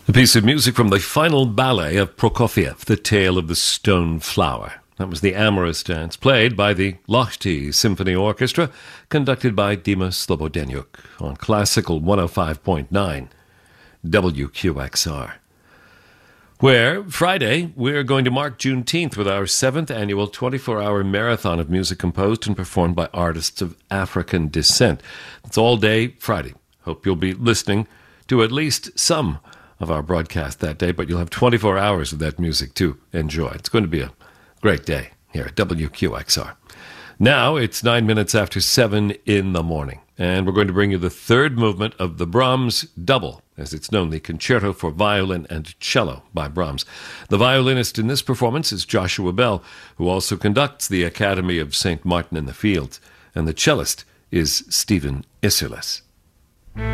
A piece of music from the final ballet of Prokofiev, The Tale of the Stone Flower. That was the amorous dance played by the Lahti Symphony Orchestra, conducted by Dima Slobodenuk on Classical 105.9 WQXR. Where, Friday, we're going to mark Juneteenth with our 7th annual 24-hour marathon of music composed and performed by artists of African descent. It's all day Friday. Hope you'll be listening to at least some of our broadcast that day, but you'll have 24 hours of that music to enjoy. It's going to be a great day here at WQXR. Now it's 9 minutes after 7 in the morning, and we're going to bring you the third movement of the Brahms Double, as it's known, the Concerto for Violin and Cello by Brahms. The violinist in this performance is Joshua Bell, who also conducts the Academy of St. Martin in the Fields, and the cellist is Stephen Isserles.